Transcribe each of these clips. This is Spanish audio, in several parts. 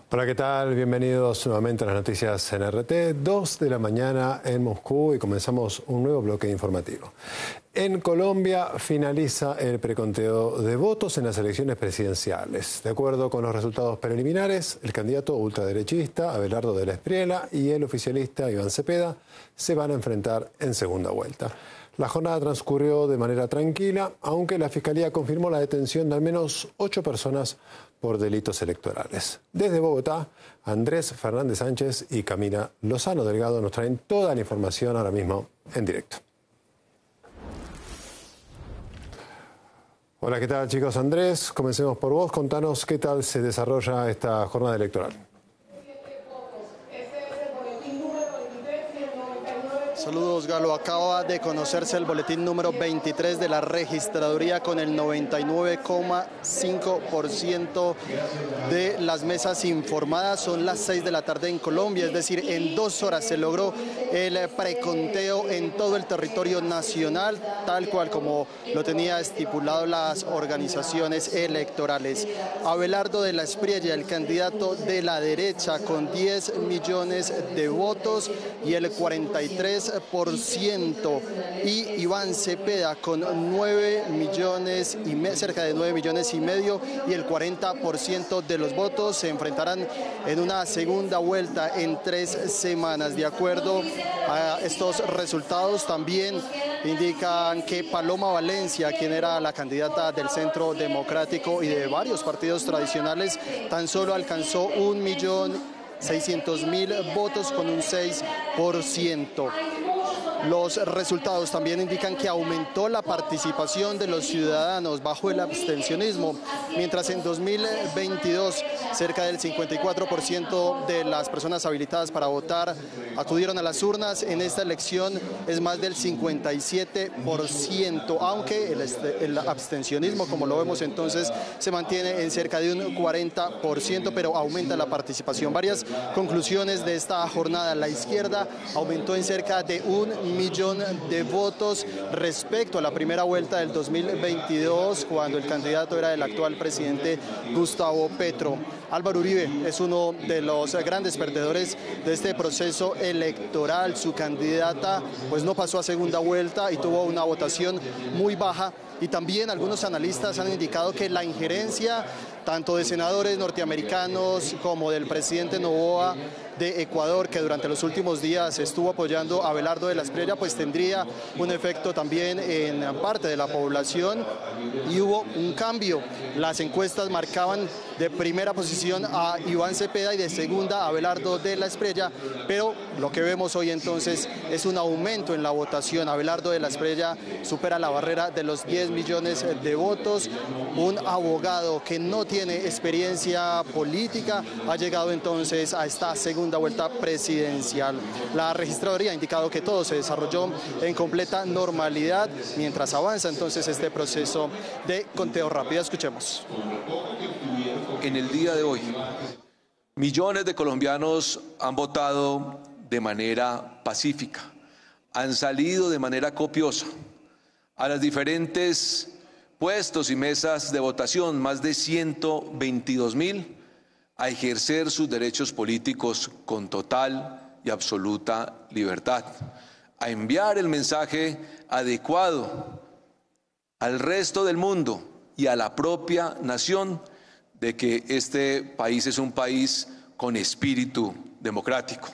Hola, ¿qué tal? Bienvenidos nuevamente a las noticias en RT, 2 de la mañana en Moscú y comenzamos un nuevo bloque informativo. En Colombia finaliza el preconteo de votos en las elecciones presidenciales. De acuerdo con los resultados preliminares, el candidato ultraderechista Abelardo de la Espriella y el oficialista Iván Cepeda se van a enfrentar en segunda vuelta. La jornada transcurrió de manera tranquila, aunque la Fiscalía confirmó la detención de al menos 8 personas por delitos electorales. Desde Bogotá, Andrés Fernández Sánchez y Camila Lozano Delgado nos traen toda la información ahora mismo en directo. Hola, ¿qué tal, chicos? Andrés, comencemos por vos. Contanos qué tal se desarrolla esta jornada electoral. Saludos, Galo. Acaba de conocerse el boletín número 23 de la registraduría con el 99,5% de las mesas informadas. Son las 6 de la tarde en Colombia, es decir, en 2 horas se logró el preconteo en todo el territorio nacional, tal cual como lo tenía estipulado las organizaciones electorales. Abelardo de la Espriella, el candidato de la derecha, con 10 millones de votos y el 43%, y Iván Cepeda con 9 millones cerca de 9 millones y medio y el 40% de los votos. Se enfrentarán en una segunda vuelta en 3 semanas. De acuerdo a estos resultados, también indican que Paloma Valencia, quien era la candidata del Centro Democrático y de varios partidos tradicionales, tan solo alcanzó 1.600.000 votos con un 6%. Los resultados también indican que aumentó la participación de los ciudadanos bajo el abstencionismo, mientras en 2022 cerca del 54% de las personas habilitadas para votar acudieron a las urnas. En esta elección es más del 57%, aunque el abstencionismo, como lo vemos entonces, se mantiene en cerca de un 40%, pero aumenta la participación. Varias conclusiones de esta jornada. La izquierda aumentó en cerca de 1 millón de votos respecto a la primera vuelta del 2022, cuando el candidato era el actual presidente Gustavo Petro. Álvaro Uribe es uno de los grandes perdedores de este proceso electoral. Su candidata pues no pasó a segunda vuelta y tuvo una votación muy baja. Y también algunos analistas han indicado que la injerencia tanto de senadores norteamericanos como del presidente Noboa de Ecuador, que durante los últimos días estuvo apoyando a Abelardo de la Espriella, pues tendría un efecto también en parte de la población, y hubo un cambio. Las encuestas marcaban de primera posición a Iván Cepeda y de segunda a Abelardo de la Espriella, pero lo que vemos hoy entonces es un aumento en la votación. Abelardo de la Espriella supera la barrera de los 10 millones de votos. Un abogado que no tiene experiencia política ha llegado entonces a esta segunda vuelta presidencial. La registraduría ha indicado que todo se desarrolló en completa normalidad mientras avanza entonces este proceso de conteo rápido. Escuchemos. En el día de hoy, millones de colombianos han votado de manera pacífica, han salido de manera copiosa a los diferentes puestos y mesas de votación, más de 122.000, a ejercer sus derechos políticos con total y absoluta libertad, a enviar el mensaje adecuado al resto del mundo y a la propia nación de que este país es un país con espíritu democrático.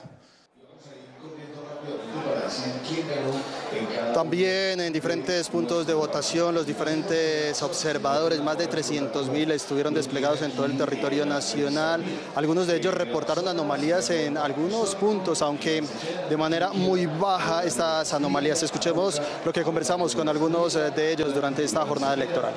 También en diferentes puntos de votación, los diferentes observadores, más de 300.000, estuvieron desplegados en todo el territorio nacional. Algunos de ellos reportaron anomalías en algunos puntos, aunque de manera muy baja estas anomalías. Escuchemos lo que conversamos con algunos de ellos durante esta jornada electoral.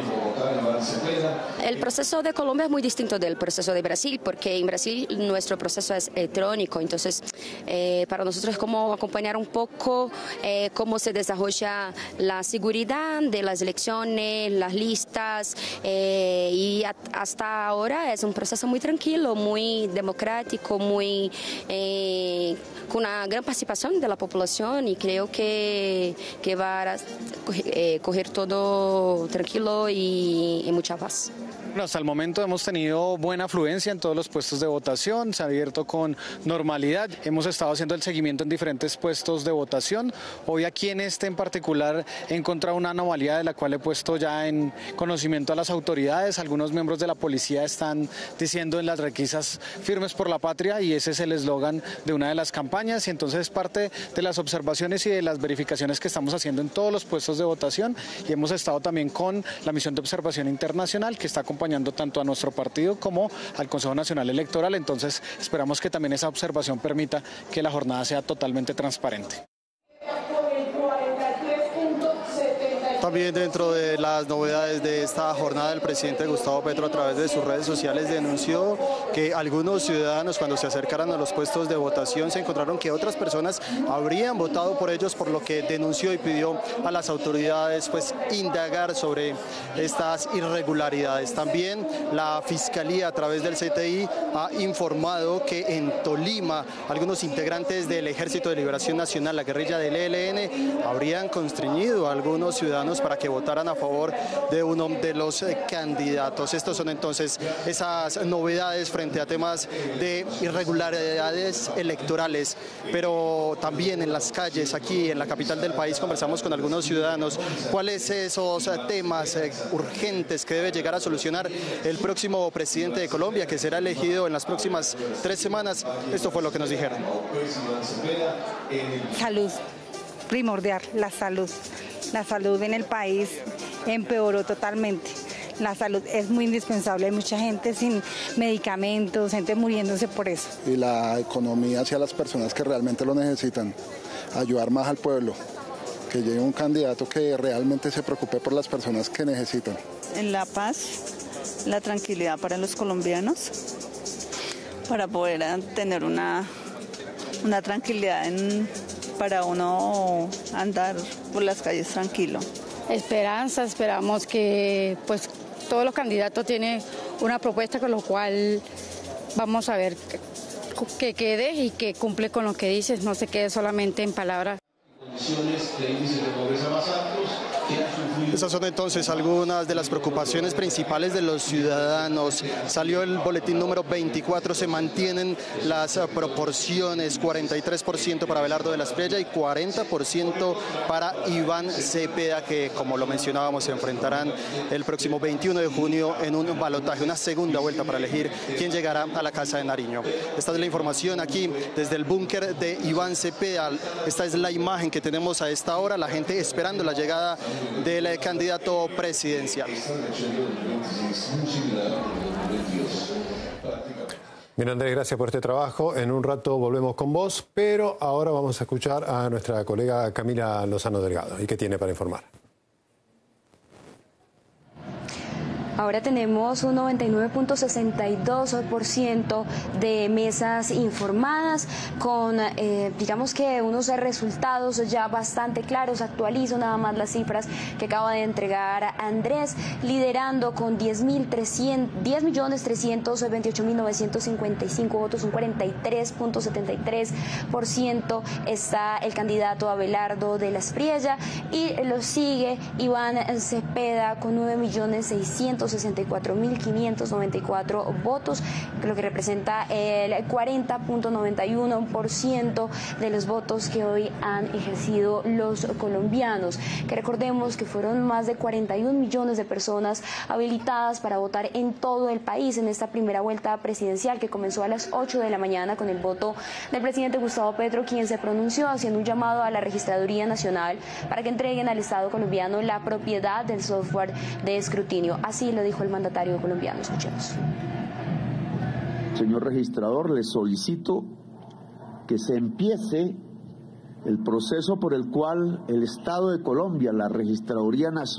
El proceso de Colombia es muy distinto del proceso de Brasil, porque en Brasil nuestro proceso es electrónico, entonces para nosotros es como acompañar un poco cómo se desarrolla la seguridad de las elecciones, las listas, y hasta ahora es un proceso muy tranquilo, muy democrático, muy con una gran participación de la población, y creo que va a correr todo tranquilo y en mucha paz. Bueno, hasta el momento hemos tenido buena afluencia en todos los puestos de votación, se ha abierto con normalidad. Hemos estado haciendo el seguimiento en diferentes puestos de votación. Hoy aquí en este en particular he encontrado una anomalía de la cual he puesto ya en conocimiento a las autoridades. Algunos miembros de la policía están diciendo en las requisas firmes por la patria y ese es el eslogan de una de las campañas y entonces es parte de las observaciones y de las verificaciones que estamos haciendo en todos los puestos de votación y hemos estado también con la misión de observación internacional que está acompañando tanto a nuestro partido como al Consejo Nacional Electoral, entonces esperamos que también esa observación permita que la jornada sea totalmente transparente. También dentro de las novedades de esta jornada, el presidente Gustavo Petro a través de sus redes sociales denunció que algunos ciudadanos cuando se acercaran a los puestos de votación se encontraron que otras personas habrían votado por ellos, por lo que denunció y pidió a las autoridades pues indagar sobre estas irregularidades. También la Fiscalía a través del CTI ha informado que en Tolima algunos integrantes del Ejército de Liberación Nacional, la guerrilla del ELN, habrían constreñido a algunos ciudadanos para que votaran a favor de uno de los candidatos. Estos son entonces esas novedades frente a temas de irregularidades electorales, pero también en las calles, aquí en la capital del país, conversamos con algunos ciudadanos. ¿Cuáles esos temas urgentes que debe llegar a solucionar el próximo presidente de Colombia, que será elegido en las próximas 3 semanas? Esto fue lo que nos dijeron. Salud, primordial, la salud. La salud en el país empeoró totalmente. La salud es muy indispensable. Hay mucha gente sin medicamentos, gente muriéndose por eso. Y la economía hacia las personas que realmente lo necesitan. Ayudar más al pueblo. Que llegue un candidato que realmente se preocupe por las personas que necesitan. En la paz, la tranquilidad para los colombianos, para poder tener una tranquilidad para uno andar por las calles tranquilo. Esperanza, esperamos que pues todos los candidatos tienen una propuesta con lo cual vamos a ver que quede y que cumple con lo que dices, no se quede solamente en palabras. Esas son entonces algunas de las preocupaciones principales de los ciudadanos. Salió el boletín número 24, se mantienen las proporciones, 43% para Abelardo de la Espriella y 40% para Iván Cepeda, que como lo mencionábamos se enfrentarán el próximo 21 de junio en un balotaje, una segunda vuelta para elegir quién llegará a la Casa de Nariño. Esta es la información aquí desde el búnker de Iván Cepeda. Esta es la imagen que tenemos a esta hora, la gente esperando la llegada del candidato presidencial. Bien, Andrés, gracias por este trabajo. En un rato volvemos con vos, pero ahora vamos a escuchar a nuestra colega Camila Lozano Delgado. ¿Y qué tiene para informar? Ahora tenemos un 99.62% de mesas informadas con, digamos que unos resultados ya bastante claros. Actualizo nada más las cifras que acaba de entregar Andrés, liderando con 10.328.955 votos, un 43.73% está el candidato Abelardo de la Espriella y lo sigue Iván Cepeda con 9.664.594 votos, lo que representa el 40.91% de los votos que hoy han ejercido los colombianos, que recordemos que fueron más de 41 millones de personas habilitadas para votar en todo el país en esta primera vuelta presidencial que comenzó a las 8 de la mañana con el voto del presidente Gustavo Petro, quien se pronunció haciendo un llamado a la Registraduría Nacional para que entreguen al Estado colombiano la propiedad del software de escrutinio. Así lo dijo el mandatario colombiano. Escuchemos. Señor registrador, le solicito que se empiece el proceso por el cual el Estado de Colombia, la Registraduría Nacional,